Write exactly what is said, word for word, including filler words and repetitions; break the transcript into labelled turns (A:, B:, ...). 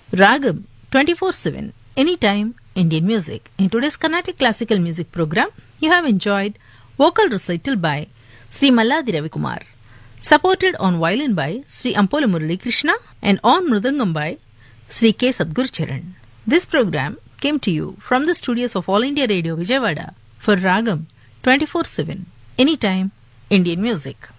A: Ragam twenty-four seven, anytime Indian music. In today's Carnatic classical music program, you have enjoyed vocal recital by Sri Malladi Ravikumar, supported on violin by Sri Ampola Murali Krishna and on mridangam by Sri K. Sadguru Charan. This program came to you from the studios of All India Radio Vijayawada for Ragam twenty-four seven, anytime Indian music.